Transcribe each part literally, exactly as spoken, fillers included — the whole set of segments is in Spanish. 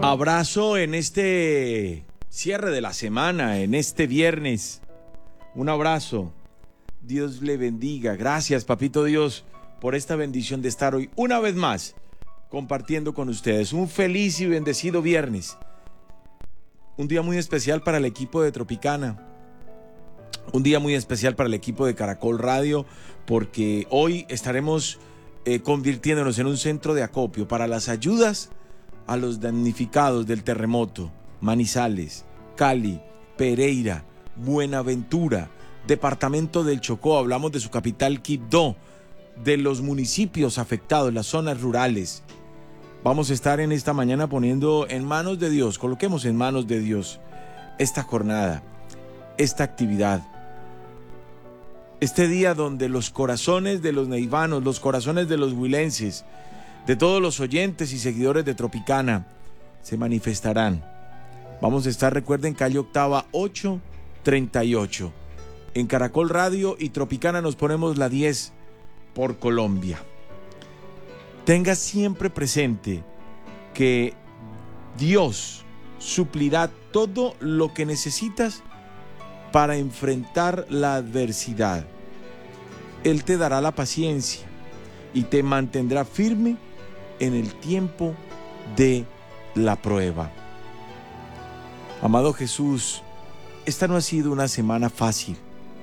Abrazo en este cierre de la semana, en este viernes. Un abrazo. Dios le bendiga. Gracias, Papito Dios, por esta bendición de estar hoy una vez más compartiendo con ustedes. Un feliz y bendecido viernes. Un día muy especial para el equipo de Tropicana. Un día muy especial para el equipo de Caracol Radio, porque hoy estaremos eh, convirtiéndonos en un centro de acopio para las ayudas a los damnificados del terremoto. Manizales, Cali, Pereira, Buenaventura, departamento del Chocó. Hablamos de su capital, Quibdó, de los municipios afectados, las zonas rurales. Vamos a estar en esta mañana poniendo en manos de Dios, coloquemos en manos de Dios esta jornada, esta actividad, este día donde los corazones de los neivanos, los corazones de los huilenses, de todos los oyentes y seguidores de Tropicana se manifestarán. Vamos a estar, recuerden, calle Octava ocho treinta y ocho. En Caracol Radio y Tropicana nos ponemos la diez por Colombia. Tenga siempre presente que Dios suplirá todo lo que necesitas para enfrentar la adversidad. Él te dará la paciencia y te mantendrá firme en el tiempo de la prueba. Amado Jesús, esta no ha sido una semana fácil.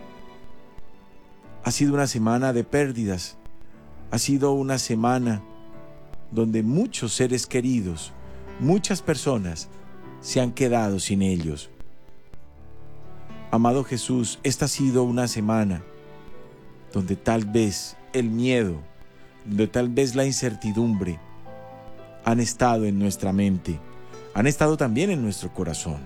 Ha sido una semana de pérdidas. Ha sido una semana donde muchos seres queridos, muchas personas se han quedado sin ellos. Amado Jesús, esta ha sido una semana donde tal vez el miedo, donde tal vez la incertidumbre han estado en nuestra mente, han estado también en nuestro corazón.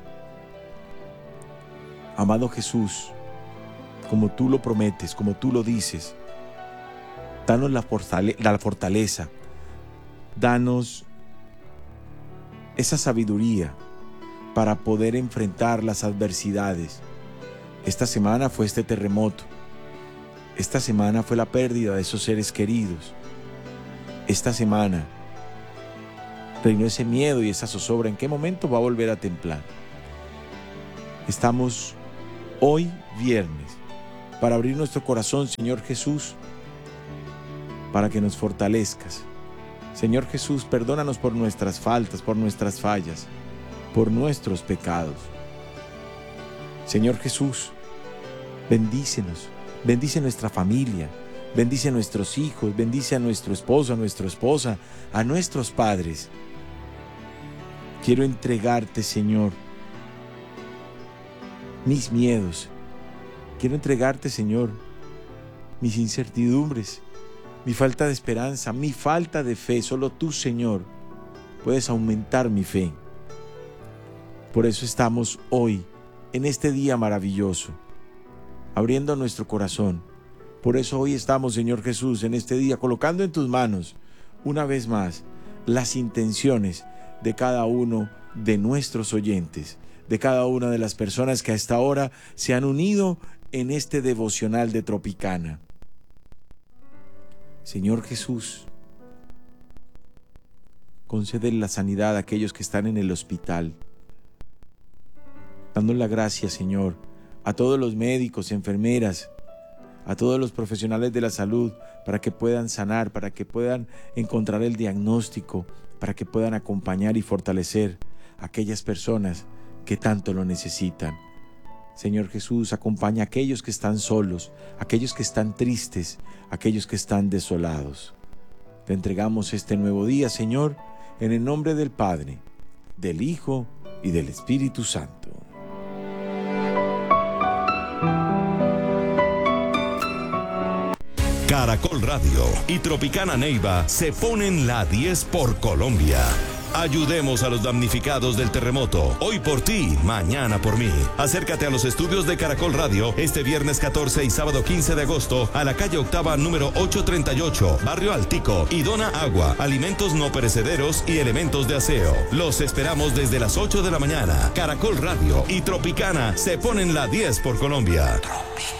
Amado Jesús, como tú lo prometes, como tú lo dices, danos la, fortale- la fortaleza, danos esa sabiduría para poder enfrentar las adversidades. Esta semana fue este terremoto, esta semana fue la pérdida de esos seres queridos, esta semana reinó ese miedo y esa zozobra. ¿En qué momento va a volver a templar? Estamos hoy viernes para abrir nuestro corazón, Señor Jesús, para que nos fortalezcas. Señor Jesús, perdónanos por nuestras faltas, por nuestras fallas, por nuestros pecados. Señor Jesús, bendícenos, bendice nuestra familia, bendice a nuestros hijos, bendice a nuestro esposo, a nuestra esposa, a nuestros padres. Quiero entregarte, Señor, mis miedos. Quiero entregarte, Señor, mis incertidumbres, mi falta de esperanza, mi falta de fe. Solo tú, Señor, puedes aumentar mi fe. Por eso estamos hoy, en este día maravilloso, abriendo nuestro corazón. Por eso hoy estamos, Señor Jesús, en este día, colocando en tus manos, una vez más, las intenciones de cada uno de nuestros oyentes, de cada una de las personas que hasta ahora se han unido en este devocional de Tropicana. Señor Jesús, concede la sanidad a aquellos que están en el hospital. Dando la gracia, Señor, a todos los médicos, enfermeras, a todos los profesionales de la salud, para que puedan sanar, para que puedan encontrar el diagnóstico, para que puedan acompañar y fortalecer a aquellas personas que tanto lo necesitan. Señor Jesús, acompaña a aquellos que están solos, aquellos que están tristes, aquellos que están desolados. Te entregamos este nuevo día, Señor, en el nombre del Padre, del Hijo y del Espíritu Santo. Caracol Radio y Tropicana Neiva se ponen la diez por Colombia. Ayudemos a los damnificados del terremoto. Hoy por ti, mañana por mí. Acércate a los estudios de Caracol Radio este viernes catorce y sábado quince de agosto a la calle Octava número ocho treinta y ocho, Barrio Altico, y dona agua, alimentos no perecederos y elementos de aseo. Los esperamos desde las ocho de la mañana. Caracol Radio y Tropicana se ponen la diez por Colombia. Tropicana.